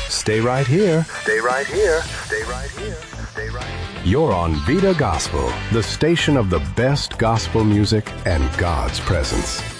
Stay right here. Stay right here. Stay right here. Stay right here. You're on Vida Gospel, the station of the best gospel music and God's presence.